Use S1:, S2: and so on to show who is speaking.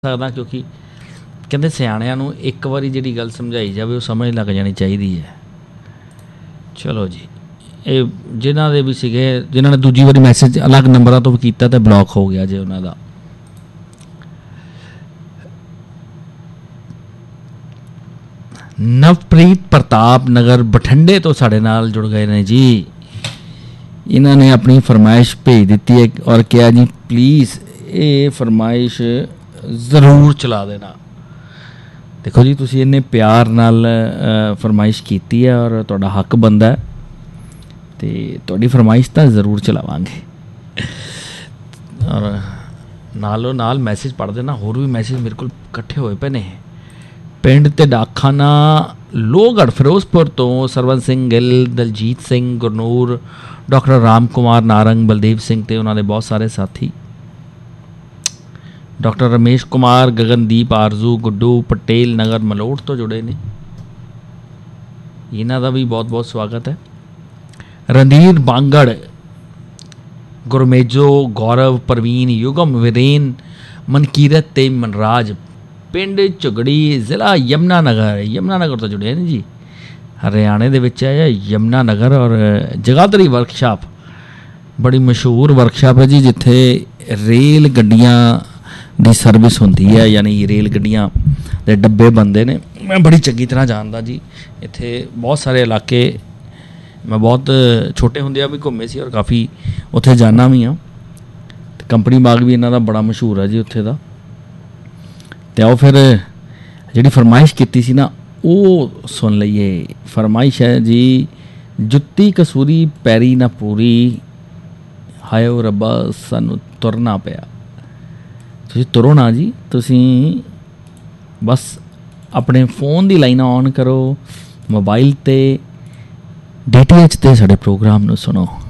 S1: ਸਕਦਾ ਕਿਉਂਕਿ ਕਹਿੰਦੇ ਸਿਆਣਿਆਂ ਨੂੰ ਇੱਕ ਵਾਰੀ ਜਿਹੜੀ ਗੱਲ ਸਮਝਾਈ ਜਾਵੇ ਉਹ ਸਮਝ ਲੱਗ ਜਾਣੀ ਚਾਹੀਦੀ ਹੈ। ਚਲੋ ਜੀ, ਇਹ ਜਿਨ੍ਹਾਂ ਦੇ ਵੀ ਸੀਗੇ ਜਿਨ੍ਹਾਂ ਨੇ ਦੂਜੀ ਵਾਰੀ ਮੈਸੇਜ ਅਲੱਗ ਨੰਬਰਾਂ ਤੋਂ ਵੀ ਕੀਤਾ ਤਾਂ ਬਲੌਕ ਹੋ ਗਿਆ ਜੇ ਉਹਨਾਂ ਦਾ। ਨਵਪ੍ਰੀਤ ਪ੍ਰਤਾਪ ਨਗਰ ਬਠਿੰਡੇ ਤੋਂ ਸਾਡੇ ਨਾਲ ਜੁੜ ਗਏ ਨੇ ਜੀ। ਇਹਨਾਂ ਨੇ ਆਪਣੀ ਫਰਮਾਇਸ਼ ਭੇਜ ਦਿੱਤੀ ਹੈ ਔਰ ਕਿਹਾ ਜੀ ਪਲੀਜ਼ ਇਹ ਫਰਮਾਇਸ਼ ਜ਼ਰੂਰ ਚਲਾ ਦੇਣਾ। ਦੇਖੋ ਜੀ, ਤੁਸੀਂ ਇੰਨੇ ਪਿਆਰ ਨਾਲ ਫਰਮਾਇਸ਼ ਕੀਤੀ ਹੈ ਔਰ ਤੁਹਾਡਾ ਹੱਕ ਬਣਦਾ ਅਤੇ ਤੁਹਾਡੀ ਫਰਮਾਇਸ਼ ਤਾਂ ਜ਼ਰੂਰ ਚਲਾਵਾਂਗੇ। ਔਰ ਨਾਲੋਂ ਨਾਲ ਮੈਸੇਜ ਪੜ੍ਹ ਦੇਣਾ। ਹੋਰ ਵੀ ਮੈਸੇਜ ਮੇਰੇ ਕੋਲ ਇਕੱਠੇ ਹੋਏ ਪਏ ਨੇ। ਪਿੰਡ ਤੇ ਡਾਕਖਾਨਾ ਲੋਹਗੜ੍ਹ ਫਿਰੋਜ਼ਪੁਰ ਤੋਂ ਸਰਵਨ ਸਿੰਘ ਗਿੱਲ, ਦਲਜੀਤ ਸਿੰਘ, ਗੁਰਨੂਰ, ਡਾਕਟਰ ਰਾਮ ਕੁਮਾਰ ਨਾਰੰਗ, ਬਲਦੇਵ ਸਿੰਘ ਅਤੇ ਉਹਨਾਂ ਦੇ ਬਹੁਤ ਸਾਰੇ ਸਾਥੀ, ਡਾਕਟਰ ਰਮੇਸ਼ ਕੁਮਾਰ, ਗਗਨਦੀਪ, ਆਰਜ਼ੂ, ਗੁੱਡੂ, ਪਟੇਲ ਨਗਰ ਮਲੋਟ ਤੋਂ ਜੁੜੇ ਨੇ। ਇਹਨਾਂ ਦਾ ਵੀ ਬਹੁਤ ਬਹੁਤ ਸਵਾਗਤ ਹੈ। ਰਣਧੀਰ ਬਾਂਗੜ, ਗੁਰਮੇਜੋ, ਗੌਰਵ, ਪ੍ਰਵੀਨ, ਯੁਗਮ, ਵੀਰੇਨ, ਮਨਕੀਰਤ ਅਤੇ ਮਨਰਾਜ, ਪਿੰਡ ਝੁਗੜੀ, ਜ਼ਿਲ੍ਹਾ ਯਮੁਨਾ ਨਗਰ ਤੋਂ ਜੁੜੇ ਨੇ ਜੀ। ਹਰਿਆਣੇ ਦੇ ਵਿੱਚ ਹੈ ਯਮੁਨਾ ਨਗਰ। ਔਰ ਜਗਾਦਰੀ ਵਰਕਸ਼ਾਪ ਬੜੀ ਮਸ਼ਹੂਰ ਵਰਕਸ਼ਾਪ ਹੈ ਜੀ, ਜਿੱਥੇ ਰੇਲ ਗੱਡੀਆਂ ਦੀ ਸਰਵਿਸ ਹੁੰਦੀ ਹੈ, ਯਾਨੀ ਰੇਲ ਗੱਡੀਆਂ ਦੇ ਡੱਬੇ ਬਣਦੇ ਨੇ। ਮੈਂ ਬੜੀ ਚੰਗੀ ਤਰ੍ਹਾਂ ਜਾਣਦਾ ਜੀ। ਇੱਥੇ ਬਹੁਤ ਸਾਰੇ ਇਲਾਕੇ ਮੈਂ ਬਹੁਤ ਛੋਟੇ ਹੁੰਦਿਆਂ ਵੀ ਘੁੰਮੇ ਸੀ ਔਰ ਕਾਫੀ ਉੱਥੇ ਜਾਣਾ ਵੀ ਹਾਂ। ਅਤੇ ਕੰਪਨੀ ਬਾਗ ਵੀ ਇਹਨਾਂ ਦਾ ਬੜਾ ਮਸ਼ਹੂਰ ਹੈ ਜੀ ਉੱਥੇ ਦਾ। ਅਤੇ ਆਓ ਫਿਰ ਜਿਹੜੀ ਫਰਮਾਇਸ਼ ਕੀਤੀ ਸੀ ਨਾ ਉਹ ਸੁਣ ਲਈਏ। ਫਰਮਾਇਸ਼ ਹੈ ਜੀ, ਜੁੱਤੀ ਕਸੂਰੀ ਪੈਰੀ ਨਾ ਪੂਰੀ, ਹਾਏ ਓ ਰੱਬਾ ਸਾਨੂੰ ਤੁਰਨਾ ਪਿਆ। ਤੁਸੀਂ ਤੁਰੋ ਨਾ ਜੀ, ਤੁਸੀਂ ਬਸ ਆਪਣੇ ਫੋਨ ਦੀ ਲਾਈਨਾਂ ਔਨ ਕਰੋ, ਮੋਬਾਈਲ 'ਤੇ DTH 'ਤੇ ਸਾਡੇ ਪ੍ਰੋਗਰਾਮ ਨੂੰ ਸੁਣੋ।